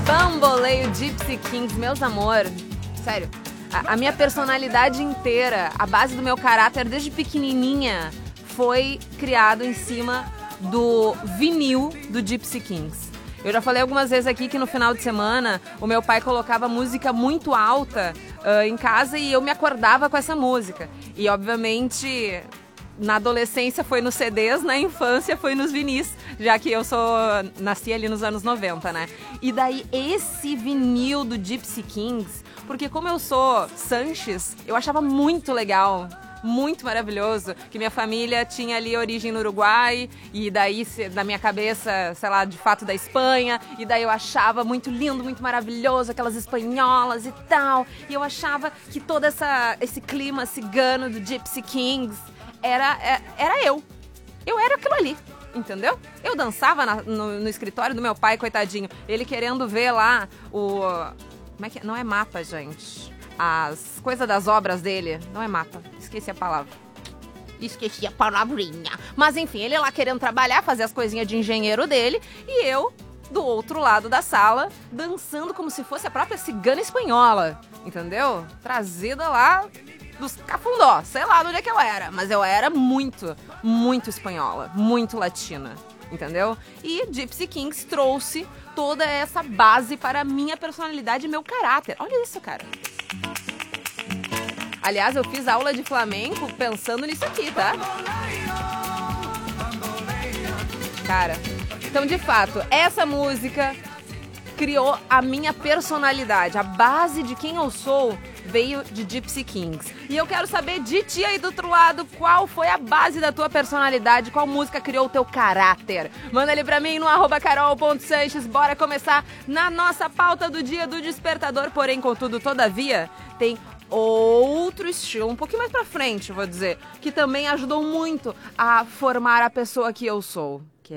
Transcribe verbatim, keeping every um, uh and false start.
Bamboleio Gypsy Kings, meus amor. Sério, a, a minha personalidade inteira, a base do meu caráter desde pequenininha, foi criado em cima do vinil do Gypsy Kings. Eu já falei algumas vezes aqui que no final de semana o meu pai colocava música muito alta uh, em casa e eu me acordava com essa música. E obviamente na adolescência foi nos C Ds, na infância foi nos vinis, já que eu sou nasci ali nos anos noventa, né? E daí esse vinil do Gypsy Kings, porque como eu sou Sanches, eu achava muito legal. Muito maravilhoso, que minha família tinha ali origem no Uruguai e daí na minha cabeça, sei lá, de fato da Espanha, e daí eu achava muito lindo, muito maravilhoso, aquelas espanholas e tal, e eu achava que todo essa, esse clima cigano do Gypsy Kings era, era eu, eu era aquilo ali. Entendeu? Eu dançava na, no, no escritório do meu pai, coitadinho, ele querendo ver lá o... Como é que é? Não é mapa, gente. As coisas das obras dele. Não é mapa, esqueci a palavra. Esqueci a palavrinha. Mas enfim, ele lá querendo trabalhar, fazer as coisinhas de engenheiro dele. E eu, do outro lado da sala, dançando como se fosse a própria cigana espanhola. Entendeu? Trazida lá dos Cafundó. Sei lá de onde é que eu era. Mas eu era muito, muito espanhola. Muito latina. Entendeu? E Gypsy Kings trouxe toda essa base para a minha personalidade e meu caráter. Olha isso, cara. Aliás, eu fiz aula de flamenco pensando nisso aqui, tá? Cara, então de fato, essa música criou a minha personalidade. A base de quem eu sou veio de Gypsy Kings. E eu quero saber de ti aí do outro lado, qual foi a base da tua personalidade, qual música criou o teu caráter. Manda ali pra mim no arroba carol ponto sanches. Bora começar na nossa pauta do dia do despertador. Porém, contudo, todavia, tem outro estilo, um pouquinho mais pra frente, vou dizer, que também ajudou muito a formar a pessoa que eu sou.